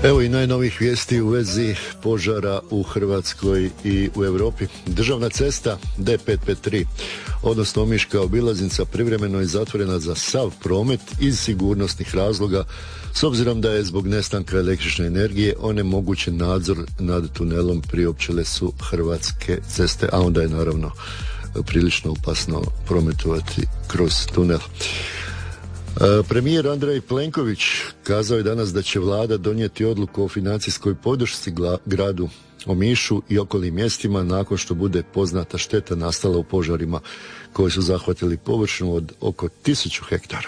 Evo i najnovih vijesti u vezi požara u Hrvatskoj i u Europi. Državna cesta D553, odnosno Omiška obilaznica, privremeno je zatvorena za sav promet iz sigurnosnih razloga, s obzirom da je zbog nestanka električne energije onemogućen nadzor nad tunelom, priopćile su Hrvatske ceste, a onda je naravno prilično opasno prometovati kroz tunel. Premijer Andrej Plenković kazao je danas da će vlada donijeti odluku o financijskoj podršci gradu Omišu i okolnim mjestima nakon što bude poznata šteta nastala u požarima koji su zahvatili površinu od oko 1000 hektara.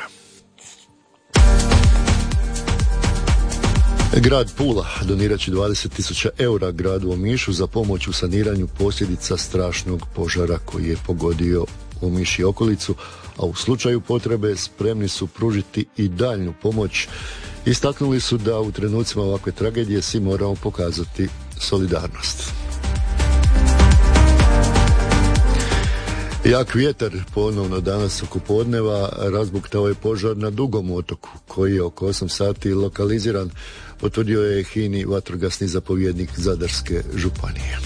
Grad Pula donirat će 20.000 eura gradu Omišu za pomoć u saniranju posljedica strašnog požara koji je pogodio Omiš i okolicu, a u slučaju potrebe spremni su pružiti i daljnju pomoć. Istaknuli su da u trenucima ovakve tragedije svi moramo pokazati solidarnost. Jak vjetar ponovno danas oko podneva razbuktao je požar na Dugom otoku, koji je oko 8 sati lokaliziran, potvrdio je HINA-i vatrogasni zapovjednik Zadarske županije.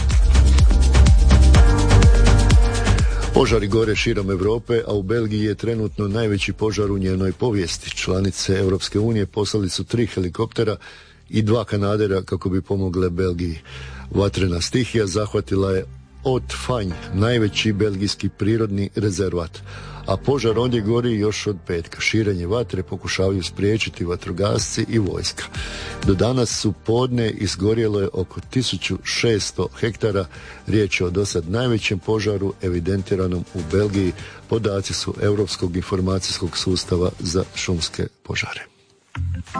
Požari gore širom Europe, a u Belgiji je trenutno najveći požar u njenoj povijesti. Članice Europske unije poslali su 3 helikoptera i 2 kanadera kako bi pomogle Belgiji. Vatrena stihija zahvatila je Haute-Fagne, najveći belgijski prirodni rezervat, a požar ondje gori još od petka. Širenje vatre pokušavaju spriječiti vatrogasci i vojska. Do danas su podne izgorjelo je oko 1600 hektara. Riječ je o dosad najvećem požaru evidentiranom u Belgiji. Podaci su Europskog informacijskog sustava za šumske požare.